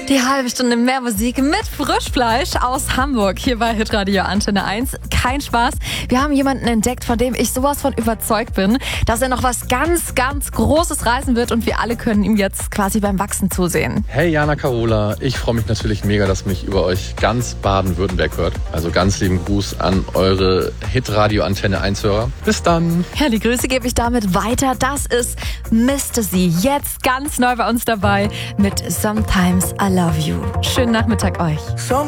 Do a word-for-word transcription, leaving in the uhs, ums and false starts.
Die halbe Stunde mehr Musik mit Frischfleisch aus Hamburg hier bei Hitradio Antenne eins. Kein Spaß. Wir haben jemanden entdeckt, von dem ich sowas von überzeugt bin, dass er noch was ganz, ganz Großes reißen wird und wir alle können ihm jetzt quasi beim Wachsen zusehen. Hey Jana Carola, ich freue mich natürlich mega, dass mich über euch ganz Baden-Württemberg hört. Also ganz lieben Gruß an eure Hitradio Antenne eins Hörer. Bis dann. Ja, die Grüße gebe ich damit weiter. Das ist Mister C. Jetzt ganz neu bei uns dabei mit Sometimes I Love You. Schönen Nachmittag euch.